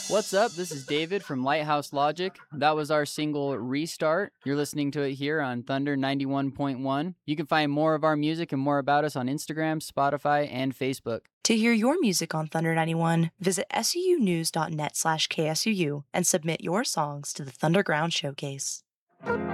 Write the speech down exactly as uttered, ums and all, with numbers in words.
What's up? This is David from Lighthouse Logic. That was our single Restart. You're listening to it here on Thunder ninety-one point one. You can find more of our music and more about us on Instagram, Spotify, and Facebook. To hear your music on Thunder ninety-one, visit sunews.net slash KSUU and submit your songs to the Thunderground Showcase.